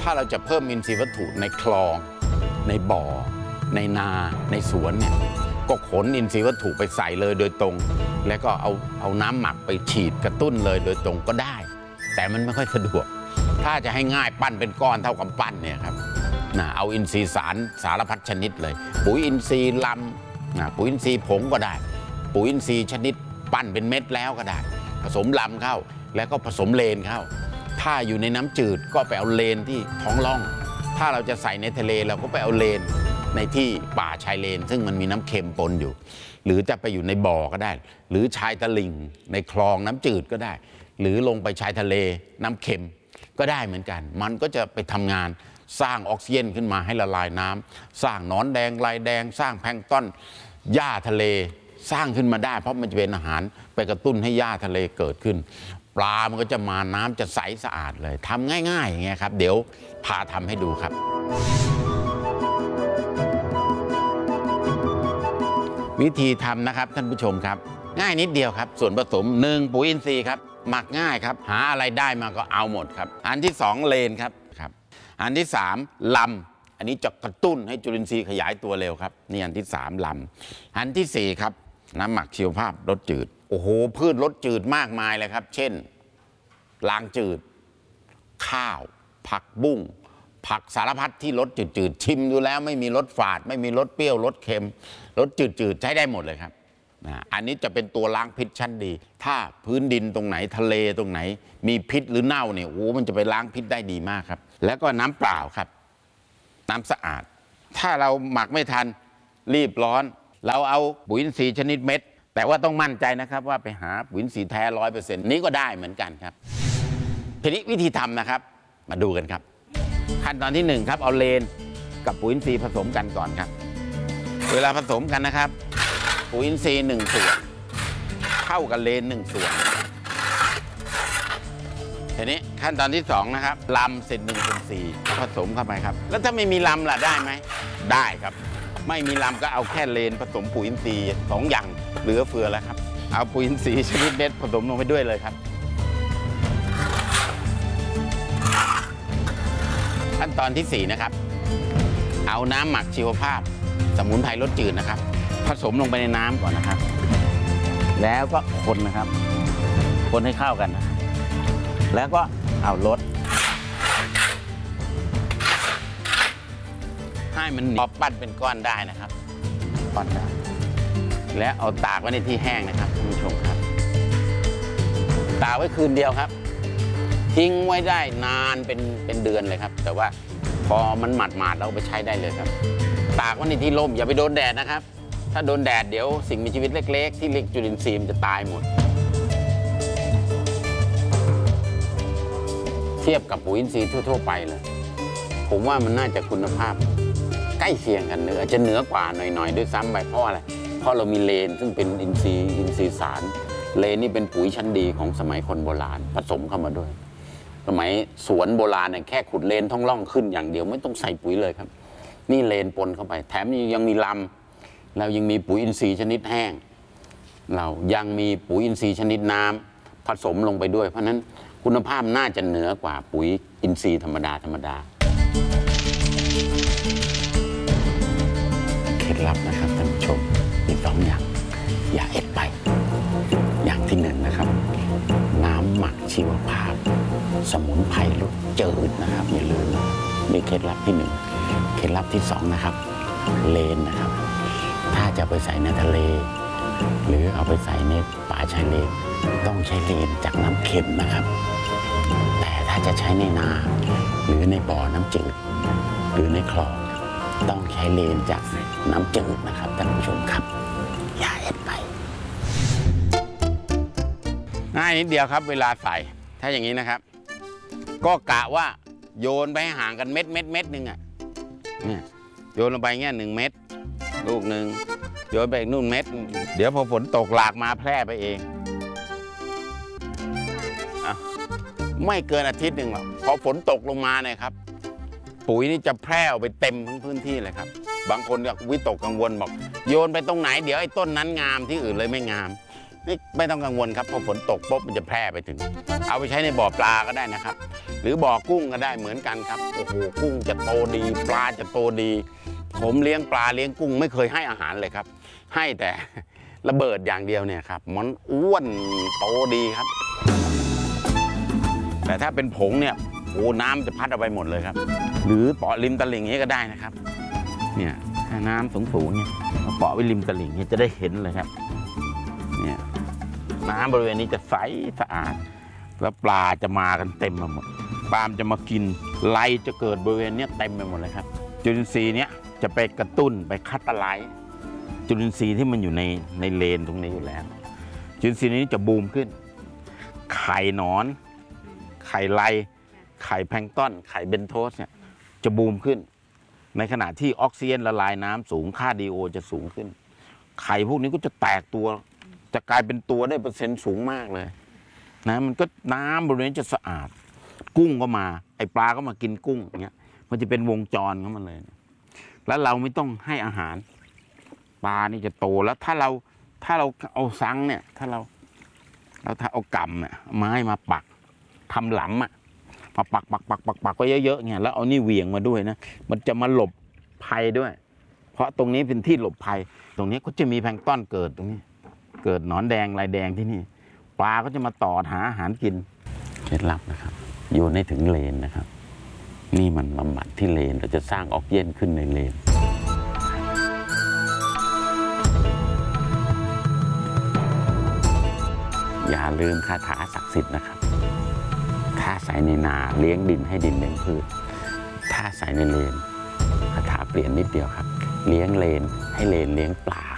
าเราจะเพิ่มอินทรีย์วัตถุในคลองในบ่อในนาในสวนเนี่ยก็ขนอินทรีย์วัตถุไปใส่เลยโดยตรงแล้วก็เอาน้ำหมักไปฉีดกระตุ้นเลยโดยตรงก็ได้แต่มันไม่ค่อยสะดวกถ้าจะให้ง่ายปั้นเป็นก้อนเท่ากับปั้นเนี่ยครับเอาอินทรีย์สารพัดชนิดเลยปุ๋ยอินทรีย์ลำปุ๋ยอินทรีย์ผงก็ได้ปุ๋ยอินทรีย์ชนิดปั้นเป็นเม็ดแล้วก็ได้ผสมลำเข้าแล้วก็ผสมเลนเข้าถ้าอยู่ในน้ำจืดก็ไปเอาเลนที่ท้องร่องถ้าเราจะใส่ในทะเลเราก็ไปเอาเลนในที่ป่าชายเลนซึ่งมันมีน้ำเค็มปนอยู่หรือจะไปอยู่ในบ่อก็ได้หรือชายตลิ่งในคลองน้ำจืดก็ได้หรือลงไปชายทะเลน้ำเค็มก็ได้เหมือนกันมันก็จะไปทำงานสร้างออกซิเจนขึ้นมาให้ละลายน้ำสร้างหนอนแดงลายแดงสร้างแพลงก์ต้นหญ้าทะเลสร้างขึ้นมาได้เพราะมันจะเป็นอาหารไปกระตุ้นให้หญ้าทะเลเกิดขึ้นปลามันก็จะมาน้ำจะใสสะอาดเลยทำง่ายๆอย่างเงี้ยครับเดี๋ยวพาทำให้ดูครับวิธีทำนะครับท่านผู้ชมครับง่ายนิดเดียวครับส่วนผสม1ปุ๋ยอินทรีย์ครับหมักง่ายครับหาอะไรได้มาก็เอาหมดครับอันที่2เลนครับอันที่3ลำอันนี้จะกระตุ้นให้จุลินทรีย์ขยายตัวเร็วครับนี่อันที่3ลำอันที่4ครับน้ำหมักชีวภาพรสจืดโอ้โหพืชรสจืดมากมายเลยครับเช่นลางจืดข้าวผักบุ้งผักสารพัดที่รสจืดๆชิมดูแล้วไม่มีรสฝาดไม่มีรสเปรี้ยวรสเค็มรสจืดๆใช้ได้หมดเลยครับอันนี้จะเป็นตัวล้างพิษชั้นดีถ้าพื้นดินตรงไหนทะเลตรงไหนมีพิษหรือเน่าเนี่ยโอ้มันจะไปล้างพิษได้ดีมากครับแล้วก็น้ำเปล่าครับน้ำสะอาดถ้าเราหมักไม่ทันรีบร้อนเราเอาปุ๋ยอินทรีย์ชนิดเม็ดแต่ว่าต้องมั่นใจนะครับว่าไปหาปุ๋ยอินทรีย์แท้ 100% นี้ก็ได้เหมือนกันครับทีนี้วิธีทำนะครับมาดูกันครับขั้นตอนที่1ครับเอาเลนกับปุ๋ยอินทรีย์ผสมกันก่อนครับเวลาผสมกันนะครับปุ๋ยอินทรีย์1ส่วนเข้ากับเลน1ส่วนทีนี้ขั้นตอนที่2นะครับลำเศษ1/4ผสมเข้าไปครับแล้วถ้าไม่มีลำล่ะได้ไหมได้ครับไม่มีลำก็เอาแค่เลนผสมปุ๋ยอินทรีย์2อย่างเหลือเฟือแล้วครับเอาปุ๋ยอินทรีย์ชนิดเม็ดผสมลงไปด้วยเลยครับขั้นตอนที่4นะครับเอาน้ำหมักชีวภาพสมุนไพรรสจืดนะครับผสมลงไปในน้ำก่อนนะครับแล้วก็คนนะครับคนให้เข้ากันนะแล้วก็เอาลดให้มันพอปั้นเป็นก้อนได้นะครับก้อนได้แล้วเอาตากไว้ในที่แห้งนะครับท่านผู้ชมครับตากไว้คืนเดียวครับทิ้งไว้ได้นานเป็นเดือนเลยครับแต่ว่าพอมันหมาดเราไปใช้ได้เลยครับตากไว้ในที่ร่มอย่าไปโดนแดดนะครับถ้าโดนแดดเดี๋ยวสิ่งมีชีวิตเล็กๆที่เรียกจุลินทรีย์จะตายหมดเทียบกับปุ๋ยอินทรีย์ทั่วๆไปเลยผมว่ามันน่าจะคุณภาพใกล้เคียงกันอาจจะเหนือกว่าหน่อยๆด้วยซ้ำไปเพราะอะไรเพราะเรามีเลนซึ่งเป็นอินทรีย์สารเลนนี่เป็นปุ๋ยชั้นดีของสมัยคนโบราณผสมเข้ามาด้วยสมัยสวนโบราณเนี่ยแค่ขุดเลนท้องร่องขึ้นอย่างเดียวไม่ต้องใส่ปุ๋ยเลยครับนี่เลนปนเข้าไปแถมยังมีลำเรายังมีปุ๋ยอินทรีย์ชนิดแห้งเรายังมีปุ๋ยอินทรีย์ชนิดน้ำผสมลงไปด้วยเพราะนั้นคุณภาพน่าจะเหนือกว่าปุ๋ยอินทรีย์ธรรมดาเคล็ดลับนะครับท่านผู้ชมมี2อย่างอย่าเอ็ดไปอย่างที่1นะครับน้ำหมักชีวภาพสมุนไพรรสจืดนะครับอย่าลืมนี่เคล็ดลับที่1เคล็ดลับที่2นะครับเลนนะครับถ้าจะไปใส่ในทะเลหรือเอาไปใส่ในป่าชายเลนต้องใช้เลนจากน้ำเค็มนะครับแต่ถ้าจะใช้ในนาหรือในบ่อน้ำจืดหรือในคลองต้องใช้เลนจากน้ำจืดนะครับท่านผู้ชมครับอย่าเอ็ดไปง่ายนิดเดียวครับเวลาใส่ถ้าอย่างนี้นะครับก็กะว่าโยนไปให้ห่างกันเม็ดนึงอ่ะเนี่ยโยนลงไปเงี้ย1 เม็ดลูกหนึ่งโยนไปอีกนู่นเม็ดเดี๋ยวพอฝนตกหลากมาแพร่ไปเองไม่เกินอาทิตย์หนึ่งหรอกพอฝนตกลงมาเนี่ยครับปุ๋ยนี่จะแพร่ออกไปเต็มทั้งพื้นที่เลยครับบางคนก็วิตกกังวลบอกโยนไปตรงไหนเดี๋ยวไอ้ต้นนั้นงามที่อื่นเลยไม่งามไม่ต้องกังวลครับพอฝนตกปุ๊บมันจะแพร่ไปถึงเอาไปใช้ในบ่อปลาก็ได้นะครับหรือบ่อกุ้งก็ได้เหมือนกันครับโอ้โหกุ้งจะโตดีปลาจะโตดีผมเลี้ยงปลาเลี้ยงกุ้งไม่เคยให้อาหารเลยครับให้แต่ระเบิดอย่างเดียวเนี่ยครับมันอ้วนโตดีครับแต่ถ้าเป็นผงเนี่ยโอ้น้ำจะพัดเอาไปหมดเลยครับหรือเปาะริมตลิ่งนี้ก็ได้นะครับเนี่ยถ้าน้ำสูงๆเนี่ยเอาเปาะไว้ริมตลิ่งเนี่ยจะได้เห็นเลยครับเนี่ยน้ำบริเวณนี้จะใสสะอาดแล้วปลาจะมากันเต็มไปหมดปลาจะมากินไล่จะเกิดบริเวณนี้เต็มไปหมดเลยครับจุลินทรีย์เนี้ยจะไปกระตุ้นไปคัดตะไลจุลินทรีย์ที่มันอยู่ในเลนตรงนี้อยู่แล้วจุลินทรีย์นี้จะบูมขึ้นไข่หนอนไข่ไลไข่แพลงก์ต้นไข่เบนโทสเนี่ยจะบูมขึ้นในขณะที่ออกซิเจนละลายน้ำสูงค่าดีโอจะสูงขึ้นไข่พวกนี้ก็จะแตกตัวจะกลายเป็นตัวได้เปอร์เซ็นต์สูงมากเลยนะมันก็น้ำบริเวณจะสะอาดกุ้งก็มาไอปลาก็มากินกุ้งอย่างเงี้ยมันจะเป็นวงจรของมันเลยแล้วเราไม่ต้องให้อาหารปลานี่จะโตแล้วถ้าเราเอาซังเนี่ยถ้าเราเอากำเนี่ยไม้มาปักทำหลำมาปักไว้เยอะๆเนี่ยแล้วเอานี่เหวี่ยงมาด้วยนะมันจะมาหลบภัยด้วยเพราะตรงนี้เป็นที่หลบภัยตรงนี้ก็จะมีแพลงก์ต้นเกิดตรงนี้เกิดหนอนแดงลายแดงที่นี่ปลาก็จะมาต่อหาอาหารกินเคล็ดลับนะครับอยู่ในถึงเลนนะครับนี่มันบำบัดที่เลนเราจะสร้างออกซิเจนขึ้นในเลนอย่าลืมคาถาศักดิ์สิทธิ์นะครับถ้าใส่ในนาเลี้ยงดินให้ดินเลี้ยงพืชถ้าใส่ในเลนคาถาเปลี่ยนนิดเดียวครับเลี้ยงเลนให้เลนเลี้ยงปลา